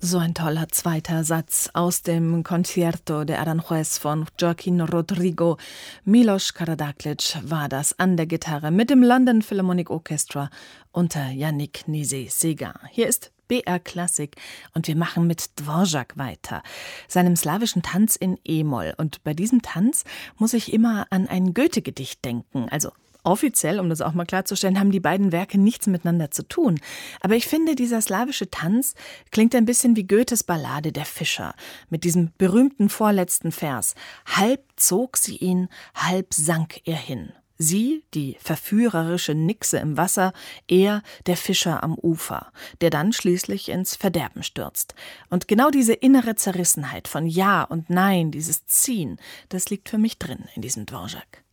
So ein toller zweiter Satz aus dem Concierto de Aranjuez von Joaquín Rodrigo. Milos Karađagić war das an der Gitarre mit dem London Philharmonic Orchestra unter Yannick Nézet-Séguin. Hier ist BR Klassik und wir machen mit Dvořák weiter, seinem slawischen Tanz in E-Moll. Und bei diesem Tanz muss ich immer an ein Goethe-Gedicht denken, also offiziell, um das auch mal klarzustellen, haben die beiden Werke nichts miteinander zu tun. Aber ich finde, dieser slawische Tanz klingt ein bisschen wie Goethes Ballade Der Fischer mit diesem berühmten vorletzten Vers. Halb zog sie ihn, halb sank er hin. Sie, die verführerische Nixe im Wasser, er, der Fischer am Ufer, der dann schließlich ins Verderben stürzt. Und genau diese innere Zerrissenheit von Ja und Nein, dieses Ziehen, das liegt für mich drin in diesem Dvořák.